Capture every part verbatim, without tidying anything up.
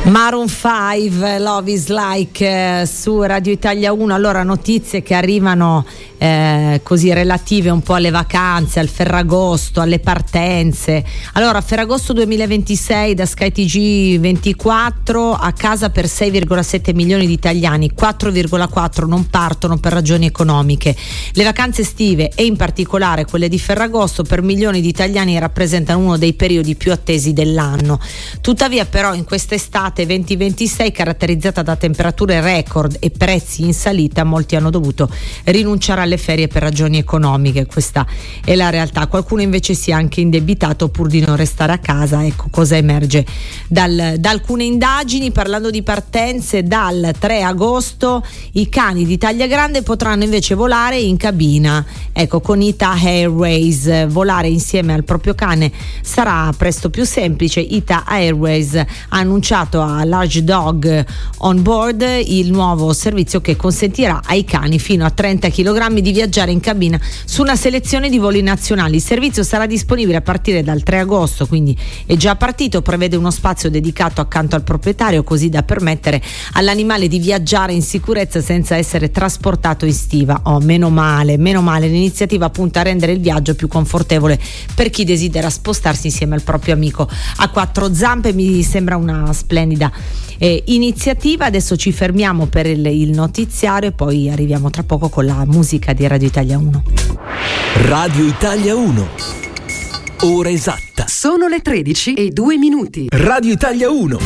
Maroon cinque, Love is Like, eh, su Radio Italia uno. Allora, notizie che arrivano eh, così relative un po' alle vacanze, al Ferragosto, alle partenze. Allora, Ferragosto duemilaventisei da SkyTG ventiquattro, a casa per sei virgola sette milioni di italiani, quattro virgola quattro non partono per ragioni economiche. Le vacanze estive, e in particolare quelle di Ferragosto, per milioni di italiani rappresentano uno dei periodi più attesi dell'anno. Tuttavia, però, in quest'estate duemilaventisei, caratterizzata da temperature record e prezzi in salita, molti hanno dovuto rinunciare alle ferie per ragioni economiche. Questa è la realtà. Qualcuno invece si è anche indebitato pur di non restare a casa. Ecco cosa emerge dal, da alcune indagini. Parlando di partenze, dal tre agosto i cani di taglia grande potranno invece volare in cabina. Ecco, con Ita Airways volare insieme al proprio cane sarà presto più semplice. Ita Airways ha annunciato a Large Dog On Board il nuovo servizio che consentirà ai cani fino a trenta chilogrammi di viaggiare in cabina su una selezione di voli nazionali. Il servizio sarà disponibile a partire dal tre agosto, quindi è già partito. Prevede uno spazio dedicato accanto al proprietario, così da permettere all'animale di viaggiare in sicurezza senza essere trasportato in stiva. Oh, meno male, meno male. L'iniziativa punta a rendere il viaggio più confortevole per chi desidera spostarsi insieme al proprio amico a quattro zampe. Mi sembra una splendida eh, iniziativa. Adesso ci fermiamo per il, il notiziario e poi arriviamo tra poco con la musica di Radio Italia uno. Radio Italia uno, ora esatta. Sono le tredici e due minuti. Radio Italia uno,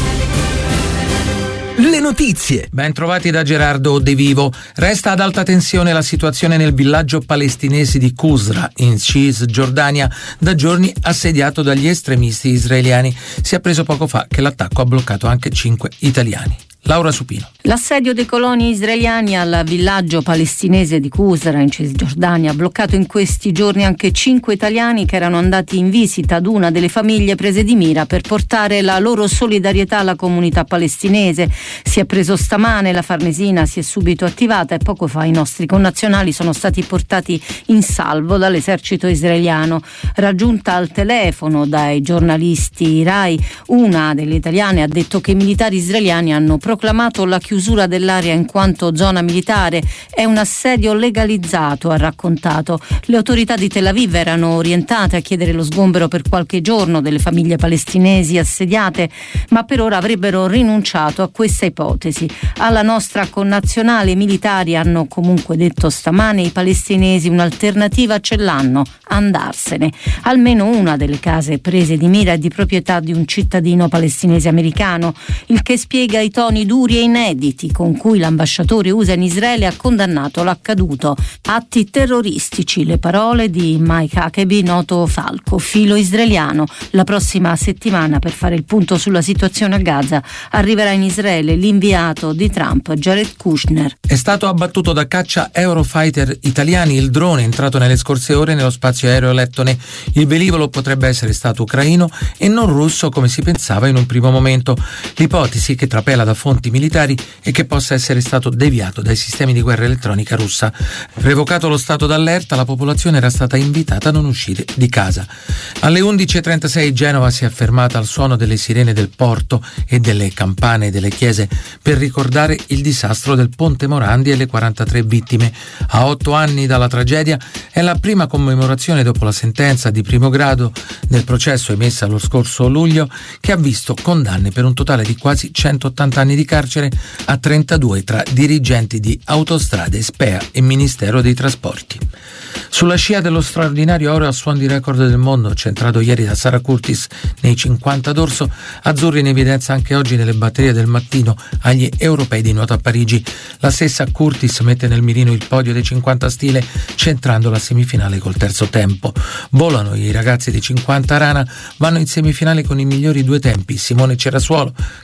le notizie. Ben trovati da Gerardo De Vivo. Resta ad alta tensione la situazione nel villaggio palestinese di Qusra, in Cisgiordania, da giorni assediato dagli estremisti israeliani. Si è appreso poco fa che l'attacco ha bloccato anche cinque italiani. Laura Supino. L'assedio dei coloni israeliani al villaggio palestinese di Qusra in Cisgiordania ha bloccato in questi giorni anche cinque italiani che erano andati in visita ad una delle famiglie prese di mira per portare la loro solidarietà alla comunità palestinese. Si è preso stamane, la Farnesina si è subito attivata e poco fa i nostri connazionali sono stati portati in salvo dall'esercito israeliano. Raggiunta al telefono dai giornalisti Rai, una delle italiane ha detto che i militari israeliani hanno proclamato la chiusura dell'area in quanto zona militare. È un assedio legalizzato, ha raccontato. Le autorità di Tel Aviv erano orientate a chiedere lo sgombero per qualche giorno delle famiglie palestinesi assediate, ma per ora avrebbero rinunciato a questa ipotesi. Alla nostra connazionale, i militari hanno comunque detto stamane i palestinesi un'alternativa ce l'hanno, andarsene. Almeno una delle case prese di mira è di proprietà di un cittadino palestinese americano, il che spiega i toni duri e inediti con cui l'ambasciatore U S A in Israele ha condannato l'accaduto. Atti terroristici, le parole di Mike Huckabee, noto falco filo israeliano. La prossima settimana, per fare il punto sulla situazione a Gaza, arriverà in Israele l'inviato di Trump, Jared Kushner. È stato abbattuto da caccia Eurofighter italiani il drone entrato nelle scorse ore nello spazio aereo lettone. Il velivolo potrebbe essere stato ucraino e non russo come si pensava in un primo momento. L'ipotesi, che trapela da fonti militari, è che possa essere stato deviato dai sistemi di guerra elettronica russa. Revocato lo stato d'allerta, la popolazione era stata invitata a non uscire di casa. Alle undici e trentasei Genova si è fermata al suono delle sirene del porto e delle campane delle chiese per ricordare il disastro del Ponte Morandi e le quarantatré vittime. A otto anni dalla tragedia è la prima commemorazione dopo la sentenza di primo grado del processo emessa lo scorso luglio, che ha visto condanne per un totale di quasi centottanta anni di carcere a trentadue tra dirigenti di Autostrade, Spea e Ministero dei Trasporti. Sulla scia dello straordinario oro a suon di record del mondo, centrato ieri da Sara Curtis nei cinquanta d'orso, azzurri in evidenza anche oggi nelle batterie del mattino agli europei di nuoto a Parigi. La stessa Curtis mette nel mirino il podio dei cinquanta stile, centrando la semifinale col terzo tempo. Volano i ragazzi dei cinquanta rana, vanno in semifinale con i migliori due tempi, Simone Cerasuolo,